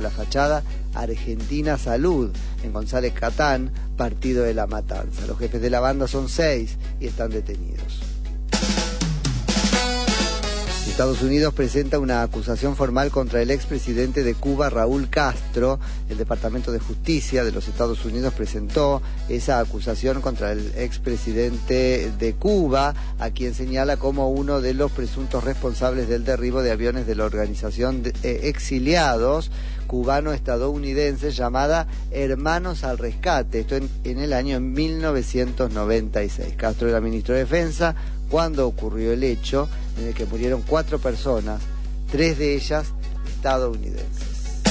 bajo la fachada Argentina Salud, en González Catán, partido de La Matanza. Los jefes de la banda son 6 y están detenidos. Estados Unidos presenta una acusación formal contra el expresidente de Cuba, Raúl Castro. El Departamento de Justicia de los Estados Unidos presentó esa acusación contra el expresidente de Cuba, a quien señala como uno de los presuntos responsables del derribo de aviones de la organización de exiliados cubano-estadounidense llamada Hermanos al Rescate, esto en el año 1996. Castro era ministro de Defensa cuando ocurrió el hecho en el que murieron 4 personas, 3 de ellas estadounidenses.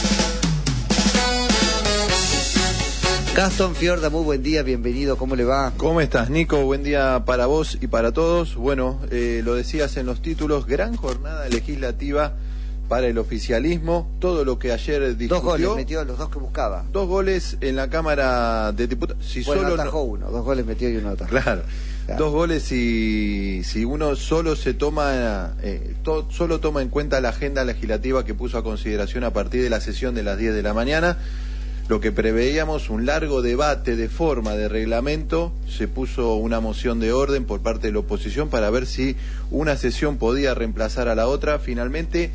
Gastón Fiorda, muy buen día, bienvenido, ¿cómo le va? ¿Cómo estás, Nico? Buen día para vos y para todos. Bueno, lo decías en los títulos, gran jornada legislativa para el oficialismo, todo lo que ayer discutió. 2 goles metió, los 2 que buscaba. 2 goles en la Cámara de Diputados. Si bueno, solo atajó uno, 2 goles metió y uno atajó. Claro. 2 goles y si uno solo se toma solo toma en cuenta la agenda legislativa que puso a consideración a partir de la sesión de las 10 de la mañana, lo que preveíamos un largo debate de forma de reglamento, se puso una moción de orden por parte de la oposición para ver si una sesión podía reemplazar a la otra. Finalmente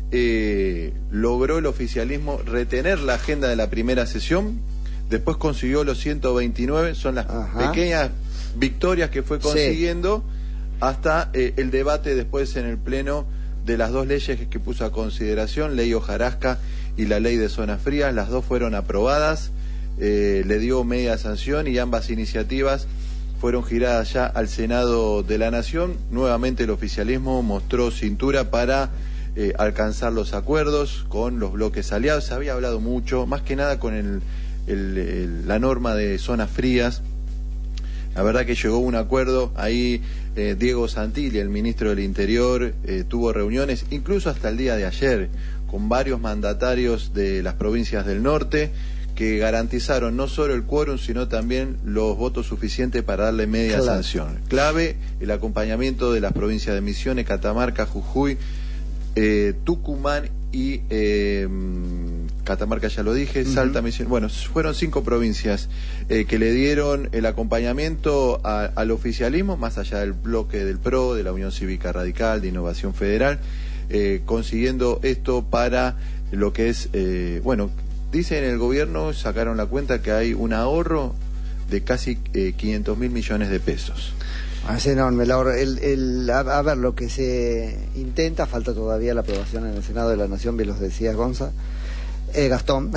logró el oficialismo retener la agenda de la primera sesión, después consiguió los 129, son las pequeñas victorias que fue consiguiendo, sí, hasta el debate después en el Pleno de las 2 leyes que puso a consideración, ley hojarasca y la ley de zonas frías. Las 2 fueron aprobadas, le dio media sanción y ambas iniciativas fueron giradas ya al Senado de la Nación. Nuevamente el oficialismo mostró cintura para alcanzar los acuerdos con los bloques aliados. Se había hablado mucho, más que nada con la norma de zonas frías. La verdad que llegó a un acuerdo, ahí Diego Santilli, el ministro del Interior, tuvo reuniones, incluso hasta el día de ayer, con varios mandatarios de las provincias del norte, que garantizaron no solo el quórum, sino también los votos suficientes para darle media sanción. Clave, el acompañamiento de las provincias de Misiones, Catamarca, Jujuy, Tucumán y Catamarca ya lo dije, Salta, Misiones, bueno, fueron 5 provincias que le dieron el acompañamiento al oficialismo, más allá del bloque del PRO, de la Unión Cívica Radical, de Innovación Federal, consiguiendo esto para lo que es, bueno, dicen en el gobierno, sacaron la cuenta que hay un ahorro de casi 500.000 millones de pesos. Es enorme el ahorro. A ver, lo que se intenta, falta todavía la aprobación en el Senado de la Nación, bien los decías, Gastón,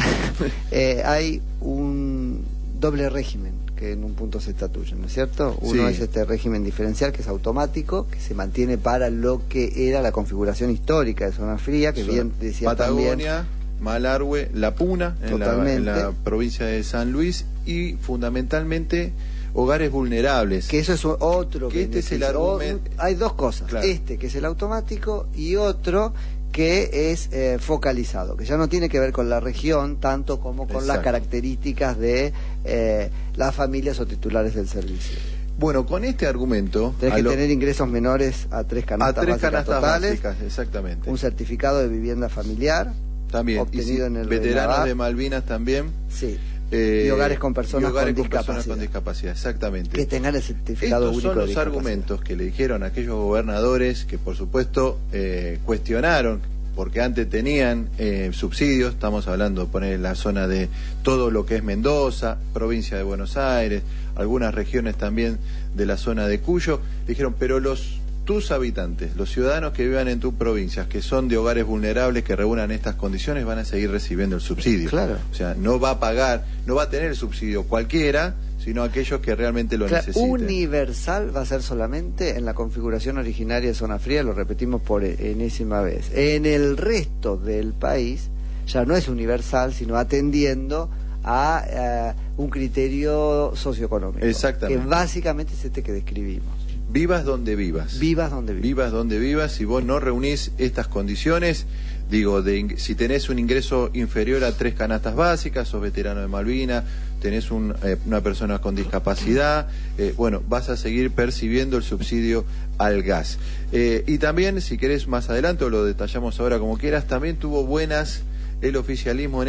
hay un doble régimen que en un punto se estatuye, ¿no es cierto? Uno es este régimen diferencial, que es automático, que se mantiene para lo que era la configuración histórica de zona fría, que bien decía Patagonia, también Malargüe, La Puna, en la provincia de San Luis, y fundamentalmente hogares vulnerables. Que eso es otro. Que este es el argumento. Hay 2 cosas, claro. Este que es el automático y otro que es focalizado, que ya no tiene que ver con la región tanto como con las características de las familias o titulares del servicio. Bueno, con este argumento tenés que tener ingresos menores a 3 canastas básicas totales, básicas, exactamente. Un certificado de vivienda familiar también obtenido en el veteranos RENAVAP, de Malvinas también. Sí. Y hogares con personas con discapacidad, exactamente. Que tengan el certificado único de discapacidad. Estos son los argumentos que le dijeron a aquellos gobernadores que, por supuesto, cuestionaron, porque antes tenían subsidios. Estamos hablando de poner en la zona de todo lo que es Mendoza, provincia de Buenos Aires, algunas regiones también de la zona de Cuyo. Dijeron, pero tus habitantes, los ciudadanos que vivan en tus provincias, que son de hogares vulnerables, que reúnan estas condiciones, van a seguir recibiendo el subsidio. Claro. O sea, no va a tener el subsidio cualquiera, sino aquellos que realmente lo necesiten. Universal va a ser solamente en la configuración originaria de zona fría, lo repetimos por enésima vez. En el resto del país ya no es universal, sino atendiendo a un criterio socioeconómico. Exactamente. Que básicamente es este que describimos. Vivas donde vivas. Vivas donde vivas. Vivas donde vivas. Si vos no reunís estas condiciones, digo, si tenés un ingreso inferior a 3 canastas básicas, sos veterano de Malvinas, tenés una persona con discapacidad, bueno, vas a seguir percibiendo el subsidio al gas. Y también, si querés más adelante, o lo detallamos ahora como quieras, también tuvo buenas el oficialismo en